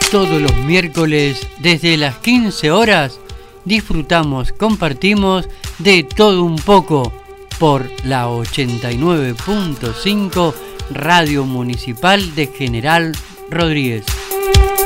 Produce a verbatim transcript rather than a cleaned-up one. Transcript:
Todos los miércoles desde las quince horas disfrutamos, compartimos de todo un poco por la ochenta y nueve punto cinco Radio Municipal de General Rodríguez.